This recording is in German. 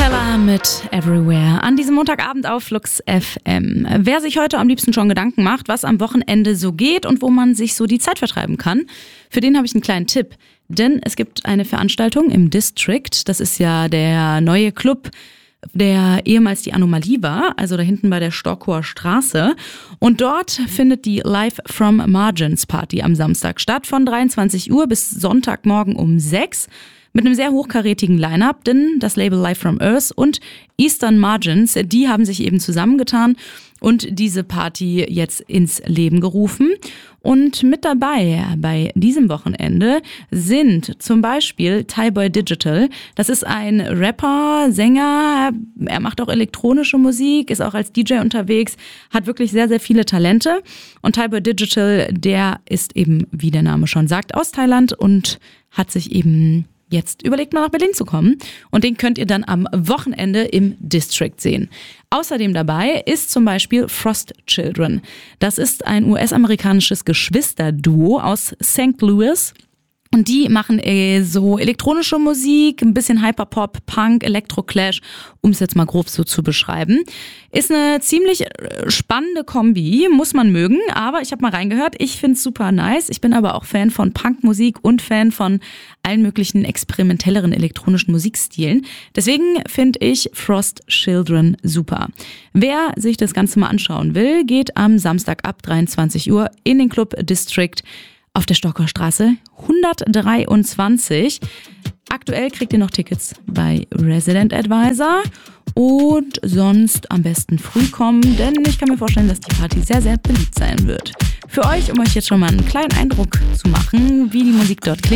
Capella mit Everywhere an diesem Montagabend auf Flux FM. Wer sich heute am liebsten schon Gedanken macht, was am Wochenende so geht und wo man sich so die Zeit vertreiben kann, für den habe ich einen kleinen Tipp. Denn es gibt eine Veranstaltung im District, das ist ja der neue Club, der ehemals die Anomalie war, also da hinten bei der Storkower Straße. Und dort findet die Live from Margins Party am Samstag statt, von 23 Uhr bis Sonntagmorgen um 6 mit einem sehr hochkarätigen Line-Up, denn das Label Live from Earth und Eastern Margins, die haben sich eben zusammengetan und diese Party jetzt ins Leben gerufen. Und mit dabei bei diesem Wochenende sind zum Beispiel Tyboy Digital. Das ist ein Rapper, Sänger, er macht auch elektronische Musik, ist auch als DJ unterwegs, hat wirklich sehr, sehr viele Talente. Und Tyboy Digital, der ist eben, wie der Name schon sagt, aus Thailand und hat sich eben jetzt überlegt, mal nach Berlin zu kommen. Und den könnt ihr dann am Wochenende im District sehen. Außerdem dabei ist zum Beispiel Frost Children. Das ist ein US-amerikanisches Geschwisterduo aus St. Louis. Und die machen so elektronische Musik, ein bisschen Hyperpop, Punk, Electroclash, um es jetzt mal grob so zu beschreiben. Ist eine ziemlich spannende Kombi, muss man mögen, aber ich habe mal reingehört, ich finde es super nice. Ich bin aber auch Fan von Punkmusik und Fan von allen möglichen experimentelleren elektronischen Musikstilen. Deswegen finde ich Frost Children super. Wer sich das Ganze mal anschauen will, geht am Samstag ab 23 Uhr in den Club District auf der Storkower Straße 123. Aktuell kriegt ihr noch Tickets bei Resident Advisor und sonst am besten früh kommen, denn ich kann mir vorstellen, dass die Party sehr, sehr beliebt sein wird. Für euch, um euch jetzt schon mal einen kleinen Eindruck zu machen, wie die Musik dort klingt,